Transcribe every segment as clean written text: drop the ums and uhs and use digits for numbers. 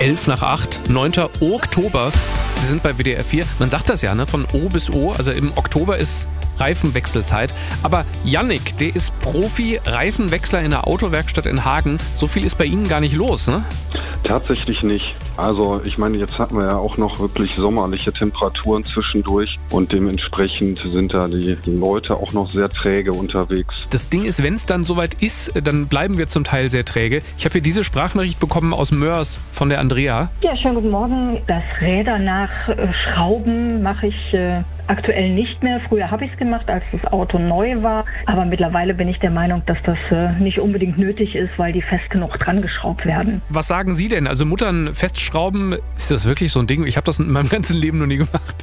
11:08, 9. Oktober. Sie sind bei WDR 4. Man sagt das ja, ne? Von O bis O. Also im Oktober ist Reifenwechselzeit. Aber Yannick, der ist Profi-Reifenwechsler in der Autowerkstatt in Hagen. So viel ist bei Ihnen gar nicht los, ne? Tatsächlich nicht. Also ich meine, jetzt hatten wir ja auch noch wirklich sommerliche Temperaturen zwischendurch und dementsprechend sind da die Leute auch noch sehr träge unterwegs. Das Ding ist, wenn es dann soweit ist, dann bleiben wir zum Teil sehr träge. Ich habe hier diese Sprachnachricht bekommen aus Mörs von der Andrea. Ja, schönen guten Morgen. Das Räder nachschrauben mache ich aktuell nicht mehr. Früher habe ich es gemacht, als das Auto neu war. Aber mittlerweile bin ich der Meinung, dass das nicht unbedingt nötig ist, weil die fest genug dran geschraubt werden. Was sagen Sie denn? Also Muttern festschrauben, ist das wirklich so ein Ding? Ich habe das in meinem ganzen Leben noch nie gemacht.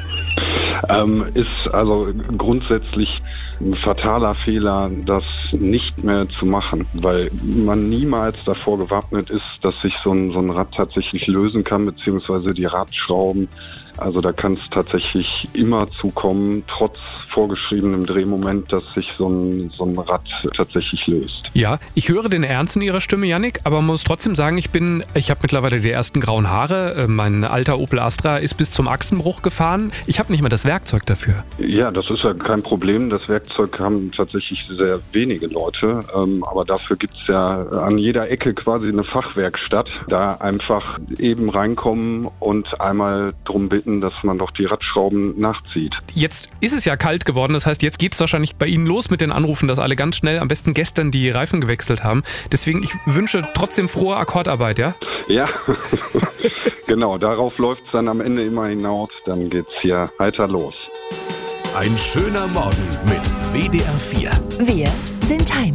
Ist also grundsätzlich ein fataler Fehler, das nicht mehr zu machen, weil man niemals davor gewappnet ist, dass sich so ein Rad tatsächlich lösen kann, beziehungsweise die Radschrauben. Also da kann es tatsächlich immer zukommen, trotz vorgeschriebenem Drehmoment, dass sich so ein Rad tatsächlich löst. Ja, ich höre den Ernst in Ihrer Stimme, Yannick, aber man muss trotzdem sagen, ich habe mittlerweile die ersten grauen Haare. Mein alter Opel Astra ist bis zum Achsenbruch gefahren. Ich habe nicht mal das Werkzeug dafür. Ja, das ist ja kein Problem. Das Werkzeug haben tatsächlich sehr wenige Leute. Aber dafür gibt es ja an jeder Ecke quasi eine Fachwerkstatt. Da einfach eben reinkommen und einmal drum bitten, dass man doch die Radschrauben nachzieht. Jetzt ist es ja kalt geworden, das heißt, jetzt geht es wahrscheinlich bei Ihnen los mit den Anrufen, dass alle ganz schnell, am besten gestern, die Reifen gewechselt haben. Deswegen, ich wünsche trotzdem frohe Akkordarbeit, ja? Ja, genau, darauf läuft es dann am Ende immer hinaus, dann geht's hier heiter los. Ein schöner Morgen mit WDR 4. Wir sind Teil